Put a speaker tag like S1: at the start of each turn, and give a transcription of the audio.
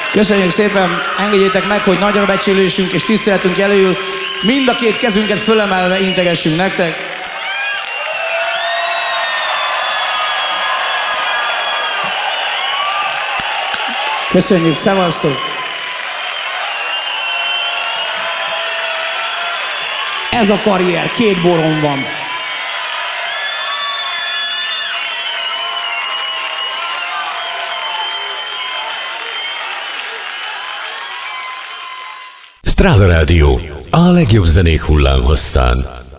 S1: Köszönjük szépen, engedjétek meg, hogy nagyra becsülésünk és tiszteletünk jelöljül mind a két kezünket fölemelve integessünk nektek. Köszönjük, szevasztok! Ez a karrier, 2 boron van.
S2: Stráda Rádió, a legjobb zenék hullámhosszán.